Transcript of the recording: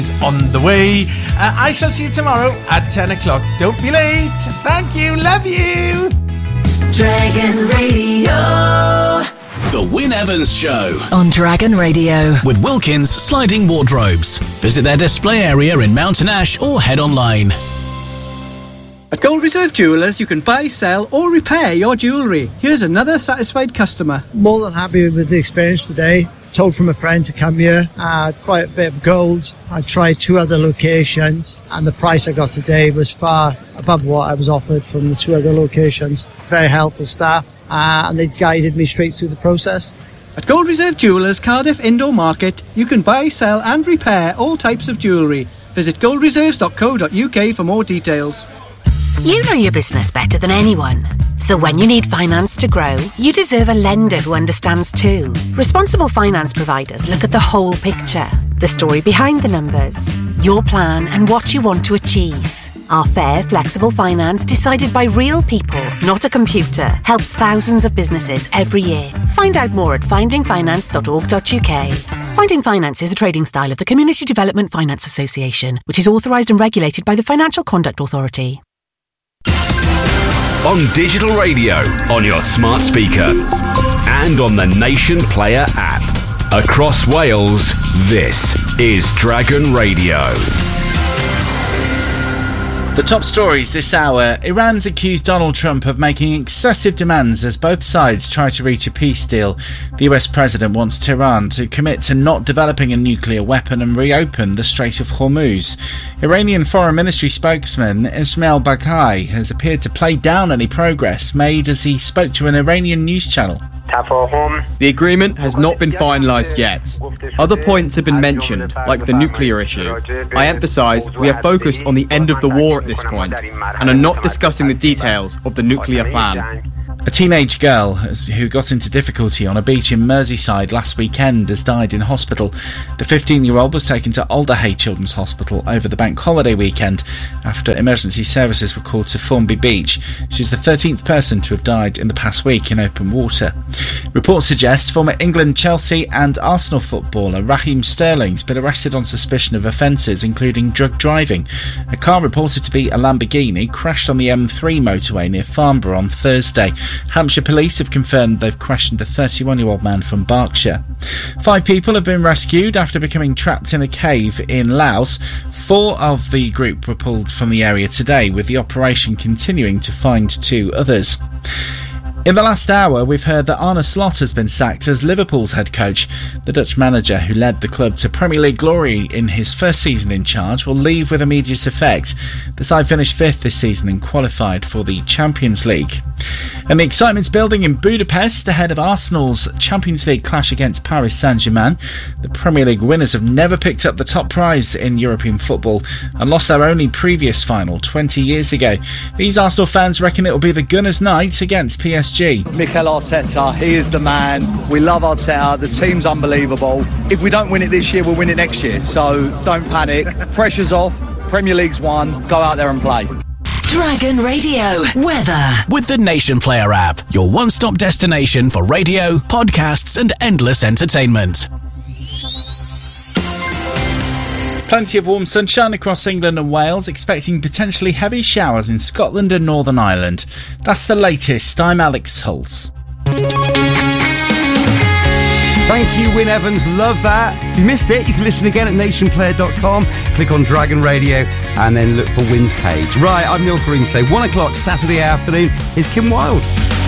On the way. I shall see you tomorrow at 10 o'clock. Don't be late. Thank you. Love you. Dragon Radio. The Wyn Evans Show on Dragon Radio with Wilkins Sliding Wardrobes. Visit their display area in Mountain Ash or head online. At Gold Reserve Jewellers, you can buy, sell or repair your jewellery. Here's another satisfied customer. More than happy with the experience today. Told from a friend to come here. I had quite a bit of gold. I tried 2 other locations and the price I got today was far above what I was offered from the 2 other locations. Very helpful staff and they guided me straight through the process. At Gold Reserve Jewellers Cardiff Indoor Market, you can buy, sell and repair all types of jewellery. Visit goldreserves.co.uk for more details. You know your business better than anyone. So when you need finance to grow, you deserve a lender who understands too. Responsible finance providers look at the whole picture, the story behind the numbers, your plan and what you want to achieve. Our fair, flexible finance decided by real people, not a computer, helps thousands of businesses every year. Find out more at findingfinance.org.uk. Finding Finance is a trading style of the Community Development Finance Association, which is authorised and regulated by the Financial Conduct Authority. On digital radio, on your smart speaker, and on the Nation Player app. Across Wales, this is Dragon Radio. The top stories this hour. Iran's accused Donald Trump of making excessive demands as both sides try to reach a peace deal. The US president wants Tehran to commit to not developing a nuclear weapon and reopen the Strait of Hormuz. Iranian Foreign Ministry spokesman Ismail Baqai has appeared to play down any progress made as he spoke to an Iranian news channel. The agreement has not been finalised yet. Other points have been mentioned, like the nuclear issue. I emphasise we are focused on the end of the war at this point, and are not discussing the details of the nuclear plan. A teenage girl who got into difficulty on a beach in Merseyside last weekend has died in hospital. The 15-year-old was taken to Alderhay Children's Hospital over the bank holiday weekend after emergency services were called to Formby Beach. She's the 13th person to have died in the past week in open water. Reports suggest former England, Chelsea and Arsenal footballer Raheem Sterling's been arrested on suspicion of offences including drug driving. A car reported to be a Lamborghini crashed on the M3 motorway near Farnborough on Thursday. Hampshire police have confirmed they've questioned a 31-year-old man from Berkshire. 5 people have been rescued after becoming trapped in a cave in Laos. 4 of the group were pulled from the area today, with the operation continuing to find 2 others. In the last hour, we've heard that Arne Slot has been sacked as Liverpool's head coach. The Dutch manager, who led the club to Premier League glory in his first season in charge, will leave with immediate effect. The side finished 5th this season and qualified for the Champions League. And the excitement's building in Budapest ahead of Arsenal's Champions League clash against Paris Saint-Germain. The Premier League winners have never picked up the top prize in European football and lost their only previous final 20 years ago. These Arsenal fans reckon it will be the Gunners' night against PSG. Mikel Arteta, he is the man. We love Arteta. The team's unbelievable. If we don't win it this year, we'll win it next year. So don't panic. Pressure's off. Premier League's won. Go out there and play. Dragon Radio weather with the Nation Player app, your one-stop destination for radio, podcasts and endless entertainment. Plenty of warm sunshine across England and Wales, expecting potentially heavy showers in Scotland and Northern Ireland. That's the latest. I'm Alex Hulse. Thank you, Wyn Evans. Love that. If you missed it, you can listen again at nationplayer.com. Click on Dragon Radio and then look for Wyn's page. Right, I'm Neil Greenstone. 1 o'clock Saturday afternoon is Kim Wilde.